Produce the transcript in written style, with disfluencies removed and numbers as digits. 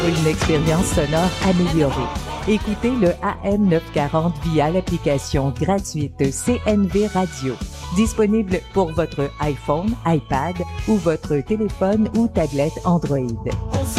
pour une expérience sonore améliorée. Écoutez le AM 940 via l'application gratuite CNV Radio. Disponible pour votre iPhone, iPad ou votre téléphone ou tablette Android.